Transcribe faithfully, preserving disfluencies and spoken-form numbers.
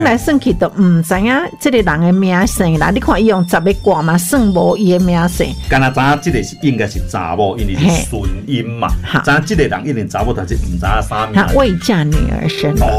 来算去都唔知影这个人的名姓啦。你看伊用十个卦嘛，算无伊的名姓。 敢若知影这个是应该是查某，因为是顺音嘛。知影这个人一定查某，但是唔知影啥名。 他未嫁女儿身。